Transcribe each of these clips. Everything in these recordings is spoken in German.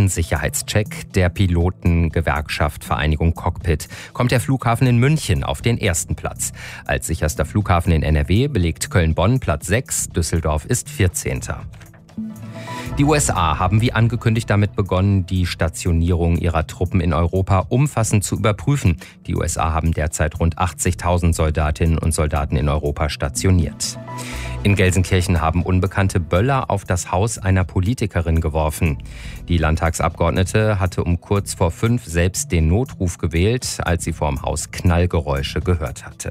ersten Sicherheitscheck der Pilotengewerkschaft Vereinigung Cockpit kommt der Flughafen in München auf den ersten Platz. Als sicherster Flughafen in NRW belegt Köln-Bonn Platz 6, Düsseldorf ist 14. Die USA haben wie angekündigt damit begonnen, die Stationierung ihrer Truppen in Europa umfassend zu überprüfen. Die USA haben derzeit rund 80.000 Soldatinnen und Soldaten in Europa stationiert. In Gelsenkirchen haben Unbekannte Böller auf das Haus einer Politikerin geworfen. Die Landtagsabgeordnete hatte um kurz vor 5 selbst den Notruf gewählt, als sie vor dem Haus Knallgeräusche gehört hatte.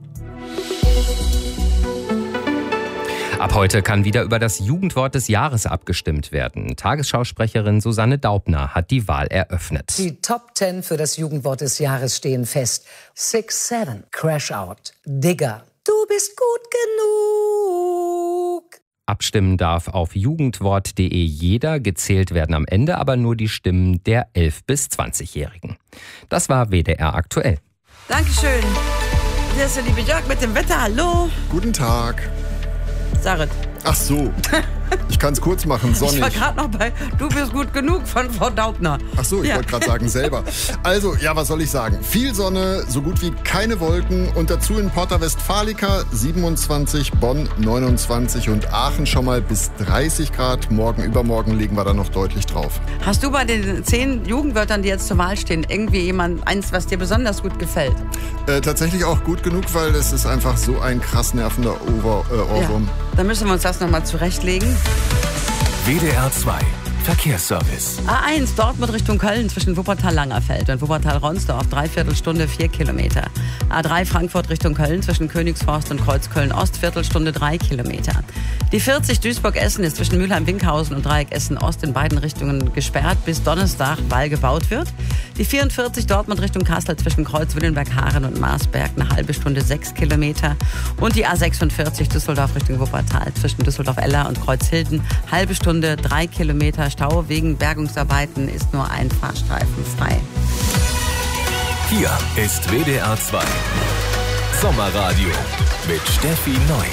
Ab heute kann wieder über das Jugendwort des Jahres abgestimmt werden. Tagesschausprecherin Susanne Daubner hat die Wahl eröffnet. Die Top 10 für das Jugendwort des Jahres stehen fest. 6-7, Crash Out, Digger, du bist gut genug. Abstimmen darf auf jugendwort.de jeder, gezählt werden am Ende aber nur die Stimmen der 11- bis 20-Jährigen. Das war WDR aktuell. Dankeschön. Hier ist der liebe Jörg mit dem Wetter. Hallo. Guten Tag. Sarit. Ach so, ich kann es kurz machen, sonnig. Ich war gerade noch bei Du bist gut genug von Frau Daubner. Ach so, ich wollte gerade sagen selber. Also, ja, was soll ich sagen? Viel Sonne, so gut wie keine Wolken und dazu in Porta Westfalica 27, Bonn 29 und Aachen schon mal bis 30 Grad. Morgen, übermorgen legen wir da noch deutlich drauf. Hast du bei den 10 Jugendwörtern, die jetzt zur Wahl stehen, irgendwie eins, was dir besonders gut gefällt? Tatsächlich auch gut genug, weil es ist einfach so ein krass nervender Ohrwurm. Ja, dann müssen wir uns das nochmal zurechtlegen. WDR 2 Verkehrsservice. A1 Dortmund Richtung Köln zwischen Wuppertal-Langerfeld und Wuppertal-Ronsdorf 3/4 Stunde 4 Kilometer. A3 Frankfurt Richtung Köln zwischen Königsforst und Kreuzköln-Ost Viertelstunde 3 Kilometer. Die 40 Duisburg-Essen ist zwischen Mülheim-Winkhausen und Dreieck Essen-Ost in beiden Richtungen gesperrt bis Donnerstag, weil gebaut wird. Die 44 Dortmund Richtung Kassel zwischen Kreuz-Willenberg-Haaren und Marsberg eine halbe Stunde 6 Kilometer. Und die A46 Düsseldorf Richtung Wuppertal zwischen Düsseldorf-Eller und Kreuzhilden halbe Stunde 3 Kilometer. Stau wegen Bergungsarbeiten ist nur ein Fahrstreifen frei. Hier ist WDR 2 Sommerradio mit Steffi Neu.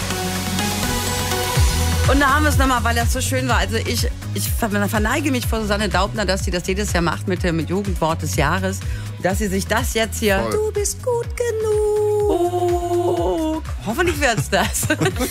Und da haben wir es nochmal, weil das so schön war. Also ich verneige mich vor Susanne Daubner, dass sie das jedes Jahr macht mit dem Jugendwort des Jahres. Dass sie sich das jetzt hier... Voll. Du bist gut genug. Hoffentlich wird's das.